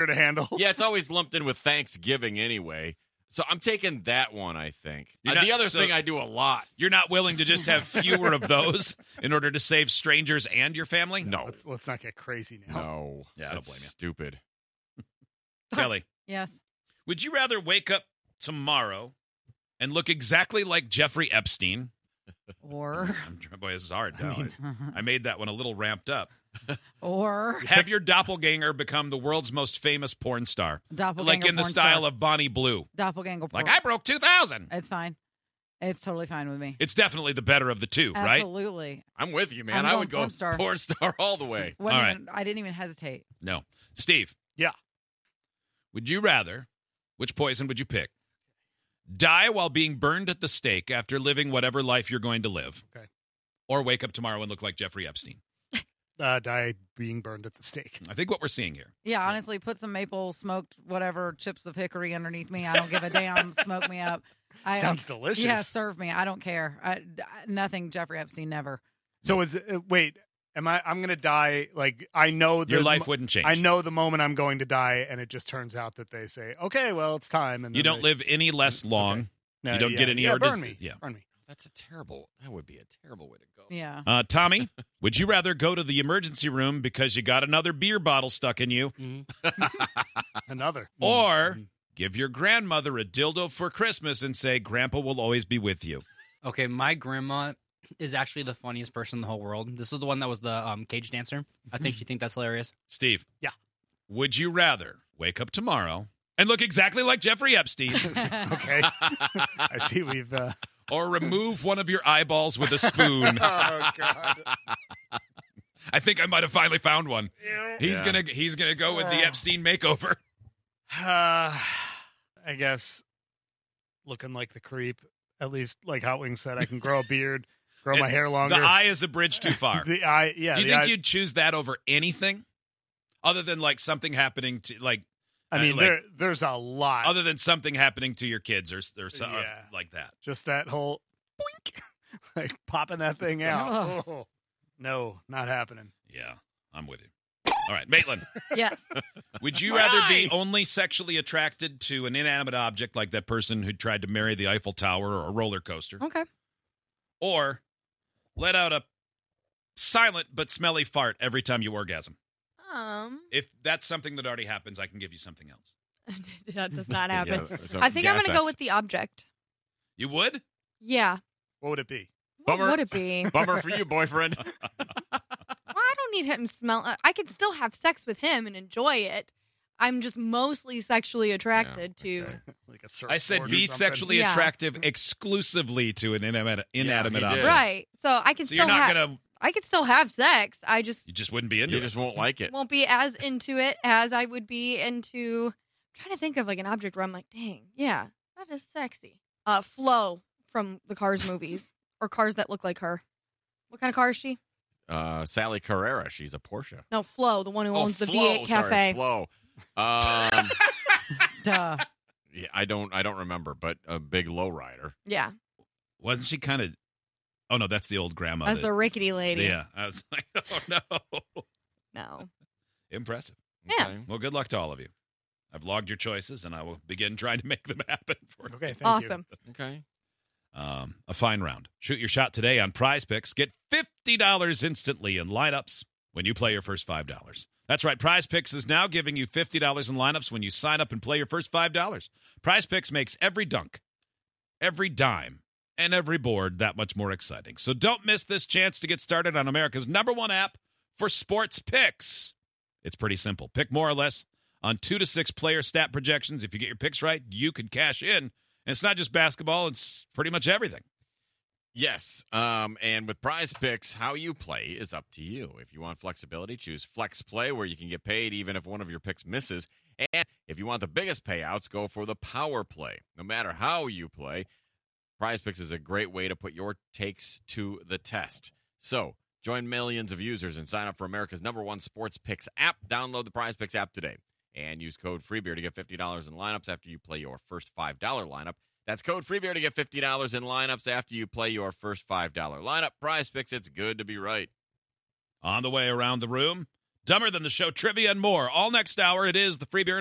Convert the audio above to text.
to handle. Yeah, it's always lumped in with Thanksgiving anyway. So I'm taking that one, I think. You're The not- other so- thing I do a lot. You're not willing to just have fewer of those in order to save strangers and your family? No. Let's not get crazy now. No. Yeah, I don't That's blame you. stupid. Kelly, Yes. would you rather wake up tomorrow and look exactly like Jeffrey Epstein? Or Boy, this is hard now. I made that one a little ramped up. or Have your doppelganger become the world's most famous porn star. doppelganger Like in the porn style star. of Bonnie Blue. Doppelganger porn. Like, I broke 2,000. It's fine. It's totally fine with me. It's definitely the better of the two, right? Absolutely. I'm with you, man. I'm I going would go porn star. porn star all the way. All right. I didn't even hesitate. No. Steve. Yeah. Would you rather, which poison would you pick? Die while being burned at the stake after living whatever life you're going to live. Okay. Or wake up tomorrow and look like Jeffrey Epstein. Die being burned at the stake. I think what we're seeing here. Yeah, honestly, put some maple smoked whatever chips of hickory underneath me. I don't give a damn. Smoke me up. Sounds delicious. Yeah, serve me. I don't care. Nothing Jeffrey Epstein, never. So wait, I'm going to die, like, I know Your life wouldn't change. I know the moment I'm going to die, and it just turns out that they say, okay, well, it's time. And You then don't live any less long. No, You don't get any yeah, orders. burn me. Yeah. Burn me. That would be a terrible way to go. Yeah. Tommy, would you rather go to the emergency room because you got another beer bottle stuck in you, Another. or give your grandmother a dildo for Christmas and say, Grandpa will always be with you? Okay, my grandma is actually the funniest person in the whole world. This is the one that was the cage dancer. I think she think that's hilarious. Steve. Yeah. Would you rather wake up tomorrow and look exactly like Jeffrey Epstein Okay. I see we've... or remove one of your eyeballs with a spoon? Oh, God. I think I might have finally found one. He's Yeah. gonna go with the Epstein makeover. I guess looking like the creep, at least like Hot Wings said, I can grow a beard, grow my hair longer. The eye is a bridge too far. The eye, yeah. Do you the think eye- you'd choose that over anything other than like something happening to like? I mean, like, there's a lot. other than something happening to your kids or something Yeah. like that. Just that whole boink, like popping that thing out. Oh. No, not happening. Yeah, I'm with you. All right, Maitland, Yes. would you rather be only sexually attracted to an inanimate object like that person who tried to marry the Eiffel Tower or a roller coaster, Okay. or let out a silent but smelly fart every time you orgasm? If that's something that already happens, I can give you something else. That does not happen. Yeah, so I think I'm gas going to go X. with the object. You would? Yeah. What would it be? Bummer. What would it be? Bummer for you, boyfriend. Well, I don't need him smell. I can still have sex with him and enjoy it. I'm just mostly sexually attracted to. Like a I said surfboard or be something? sexually Yeah. attractive exclusively to an inanimate he did. object. Right. So I can So still you're not have. gonna. I can still have sex. I just You just wouldn't be into You it. just won't like it. won't be as into it as I would be into. I'm trying to think of like an object where I'm like, dang, yeah, that is sexy. Flo from the Cars movies or cars that look like her. What kind of car is she? Sally Carrera. She's a Porsche. No, Flo, the one who owns the Flo. V8 Sorry, Cafe. Flo. Duh. Yeah, I don't remember, but a big lowrider. Yeah, Wasn't she kind of? Oh no, that's the old grandma. that's that- the rickety lady. Yeah, I was like, oh no. No. Impressive. Yeah. Okay. Well, good luck to all of you. I've logged your choices, and I will begin trying to make them happen for you. Okay, thank Awesome. Okay. A fine round. Shoot your shot today on Prize Picks. Get $50 instantly in lineups when you play your first $5. That's right. Prize Picks is now giving you $50 in lineups when you sign up and play your first $5. Prize Picks makes every dunk, every dime, and every board that much more exciting. So don't miss this chance to get started on America's #1 app for sports picks. It's pretty simple. Pick more or less on 2 to 6 player stat projections. If you get your picks right, you can cash in. And it's not just basketball, it's pretty much everything. Yes. And with Prize Picks, how you play is up to you. If you want flexibility, choose Flex Play, where you can get paid even if one of your picks misses. And if you want the biggest payouts, go for the Power Play. No matter how you play, Prize Picks is a great way to put your takes to the test. So join millions of users and sign up for America's #1 sports picks app. Download the Prize Picks app today and use code FREEBEER to get $50 in lineups after you play your first $5 lineup. That's code FREEBEER to get $50 in lineups after you play your first $5 lineup. Prize Picks, it's good to be right. On the way around the room, Dumber Than the Show trivia and more. All next hour, it is the Free Beer